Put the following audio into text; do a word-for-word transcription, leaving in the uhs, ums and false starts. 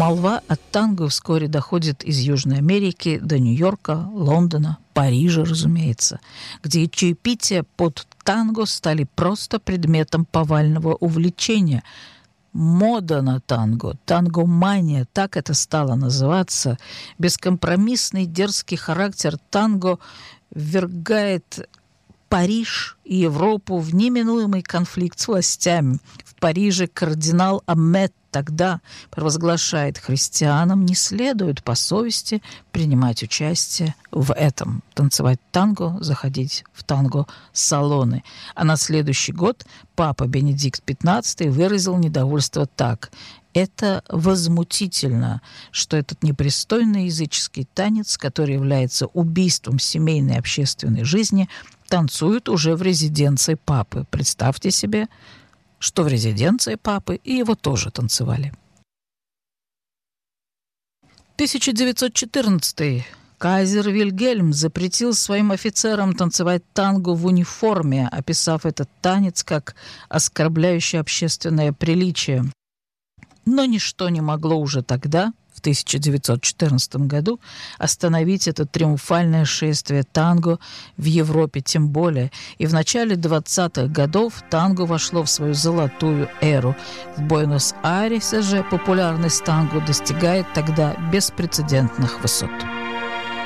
Молва о танго вскоре доходит из Южной Америки до Нью-Йорка, Лондона, Парижа, разумеется, где чаепития под танго стали просто предметом повального увлечения. Мода на танго, тангомания, так это стало называться. Бескомпромиссный дерзкий характер танго ввергает Париж и Европу в неминуемый конфликт с властями. В Париже кардинал Амет тогда провозглашает: христианам не следует по совести принимать участие в этом, танцевать танго, заходить в танго-салоны. А на следующий год папа Бенедикт пятнадцатый выразил недовольство так: это возмутительно, что этот непристойный языческий танец, который является убийством семейной и общественной жизни, танцуют уже в резиденции папы. Представьте себе, что в резиденции папы и его тоже танцевали. тысяча девятьсот четырнадцатый. Кайзер Вильгельм запретил своим офицерам танцевать танго в униформе, описав этот танец как оскорбляющий общественное приличие. Но ничто не могло уже тогда, в тысяча девятьсот четырнадцатом году, остановить это триумфальное шествие танго в Европе тем более. И в начале двадцатых годов танго вошло в свою золотую эру. В Буэнос-Айресе же популярность танго достигает тогда беспрецедентных высот.